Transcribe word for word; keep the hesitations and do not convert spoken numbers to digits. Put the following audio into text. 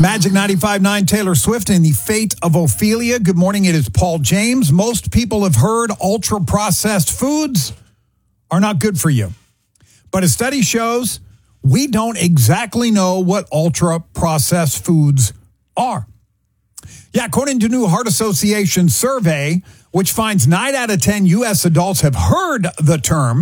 Magic ninety-five point nine, Taylor Swift and the Fate of Ophelia. Good morning, it is Paul James. Most people have heard ultra-processed foods are not good for you. But a study shows we don't exactly know what ultra-processed foods are. Yeah, according to a new Heart Association survey, which finds nine out of ten U S adults have heard the term,